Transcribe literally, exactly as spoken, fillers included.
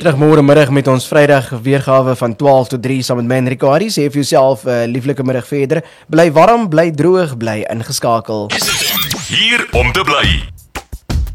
Terug môre met ons Vrydag weergawe van twaalf tot drie saam met my en Riccardi. Sê vir jouself 'n uh, lieflike middag verder. Bly warm, bly droog, bly ingeskakel. Hier om te bly.